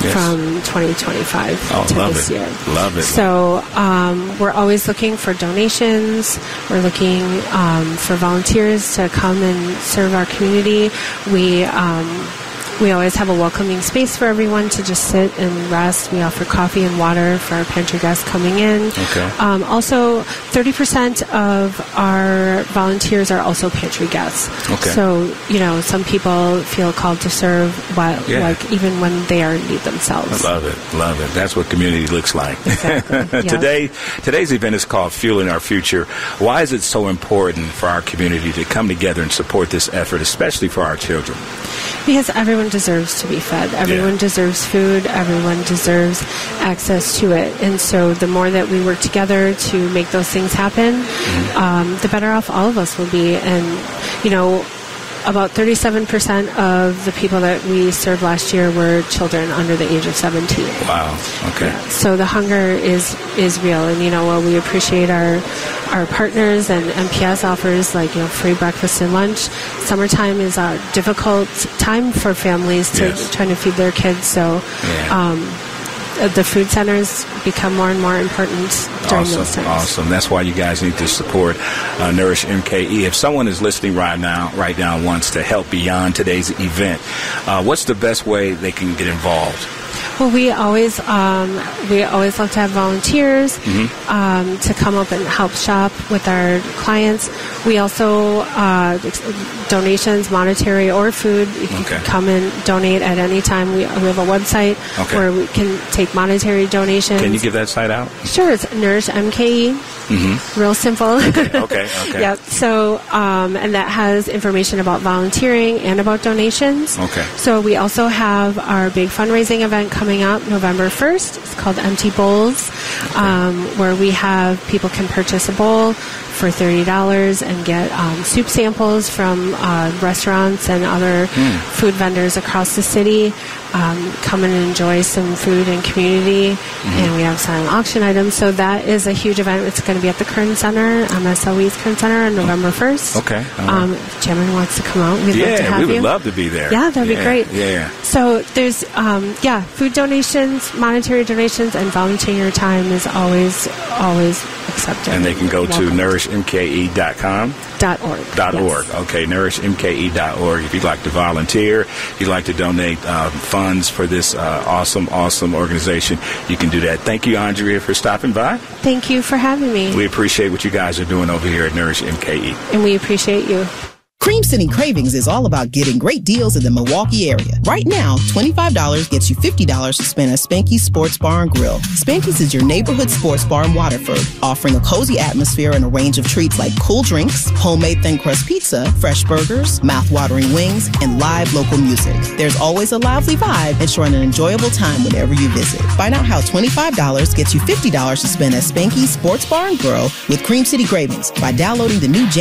from 2025 to this year. Love it. So we're always looking for donations. We're looking for volunteers to come and serve our community. We always have a welcoming space for everyone to just sit and rest. We offer coffee and water for our pantry guests coming in. Okay. Also, 30% of our volunteers are also pantry guests. Okay. So, some people feel called to serve even when they are in need themselves. Love it. That's what community looks like. Exactly. Today's event is called Fueling Our Future. Why is it so important for our community to come together and support this effort, especially for our children? Because everyone deserves to be fed. Everyone deserves food. Everyone deserves access to it. And so the more that we work together to make those things happen, the better off all of us will be. And, about 37% of the people that we served last year were children under the age of 17. Wow. Okay. Yeah. So the hunger is real. And, while we appreciate our partners, and MPS offers free breakfast and lunch, summertime is a difficult time for families to trying to feed their kids. So the food centers become more and more important during those times. Awesome. That's why you guys need to support Nourish MKE. If someone is listening right now and wants to help beyond today's event, what's the best way they can get involved? Well, we always love to have volunteers to come up and help shop with our clients. We also donations, monetary or food. You can come and donate at any time. We have a website where we can take monetary donations. Can you give that site out? Sure, it's Nourish MKE. Real simple. Okay. Yep. So, and that has information about volunteering and about donations. Okay. So we also have our big fundraising event coming up November 1st. It's called Empty Bowls, where we have people can purchase a bowl for $30 and get soup samples from restaurants and other food vendors across the city. Come and enjoy some food and community, and we have silent auction items. So that is a huge event. It's going to be at the Kern Center, MSOE's Kern Center, on November 1st. Okay. If Chairman wants to come out, we'd love to have you. We would love to be there. Yeah, that'd be great. Yeah. So there's, food donations, monetary donations, and volunteer time is always accepted. And they can go to nourishmke.com. .org. Okay, nourishmke.org. If you'd like to volunteer, if you'd like to donate funds for this awesome organization, you can do that. Thank you, Andrea, for stopping by. Thank you for having me. We appreciate what you guys are doing over here at Nourish MKE. And we appreciate you. Cream City Cravings is all about getting great deals in the Milwaukee area. Right now, $25 gets you $50 to spend at Spanky's Sports Bar and Grill. Spanky's is your neighborhood sports bar in Waterford, offering a cozy atmosphere and a range of treats like cool drinks, homemade thin crust pizza, fresh burgers, mouth-watering wings, and live local music. There's always a lively vibe, ensuring an enjoyable time whenever you visit. Find out how $25 gets you $50 to spend at Spanky's Sports Bar and Grill with Cream City Cravings by downloading the new